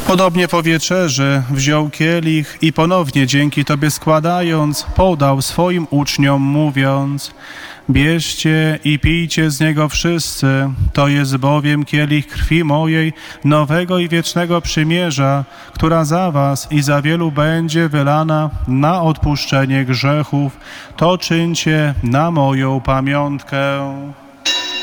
Podobnie po wieczerzy wziął kielich i ponownie dzięki Tobie składając, podał swoim uczniom, mówiąc: bierzcie i pijcie z niego wszyscy, to jest bowiem kielich krwi mojej, nowego i wiecznego przymierza, która za was i za wielu będzie wylana na odpuszczenie grzechów. To czyńcie na moją pamiątkę.